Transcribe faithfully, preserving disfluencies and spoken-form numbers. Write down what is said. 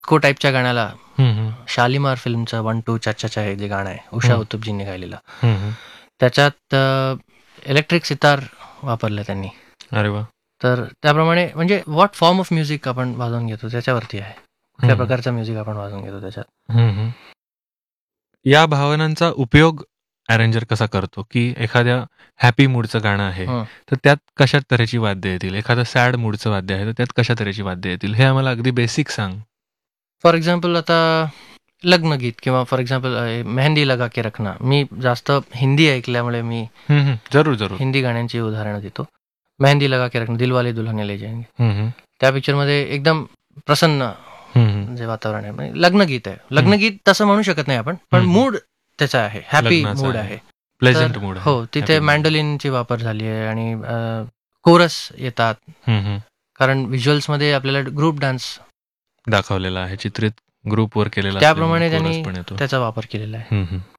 Disco टाईपच्या गाण्याला हम्म, हम्म, शालिमार फिल्मचं वन टू चाचा हे जे गाणं आहे उषा हम्म, उत्तुपजींनी गायलेलं, हम्म, हम्म. त्याच्यात इलेक्ट्रिक सितार वापरलं त्यांनी. अरे वा. तर त्याप्रमाणे म्हणजे व्हॉट फॉर्म ऑफ म्युझिक आपण वाजवून घेतो त्याच्यावरती आहे, कुठल्या हम्म, प्रकारचं म्युझिक आपण वाजवून घेतो त्याच्यात. हम्म, हम्म. या भावनांचा उपयोग अरेंजर कसा करतो, की एखाद्या हॅपी मूडचं गाणं आहे हं. तर त्यात कशा तऱ्हेची वाद्य येतील, एखादं सॅड मूडचं वाद्य आहे तर त्यात कशा तऱ्हेची वाद्य येतील, हे आम्हाला अगदी बेसिक सांग. फॉर एक्झाम्पल आता लग्नगीत किंवा फॉर एक्झाम्पल मेहंदी लगा के रखना, मी जास्त हिंदी ऐकल्यामुळे मी हम्म, हम्म. जरूर जरूर. हिंदी गाण्यांची उदाहरणं देतो. मेहंदी लगा के रखना, दिलवाले दुल्हनिया ले जाएंगे, हम्म, हम्म. त्या पिक्चरमध्ये एकदम प्रसन्न हम्म, हम्म. जे वातावरण आहे, म्हणजे लग्नगीत आहे. लग्नगीत तसं म्हणू शकत नाही आपण, पण हम्म. मूड त्याचा आहे, हॅपी लग्नाचा मूड आहे. आहे. प्लेझंट तर मूड आहे. हो, तिथे Happy mood. मॅन्डोलिनची वापर झाली आहे आणि कोरस येतात, हम्म, हम्म. कारण व्हिज्युअल्समध्ये आपल्याला ग्रुप डान्स दाखवलेला आहे, चित्रित ग्रुपवर केलेला त्याप्रमाणे असल्यामुळे त्यांनी chorus पण येतो. त्याचा वापर केलेला आहे. हम्म, हम्म.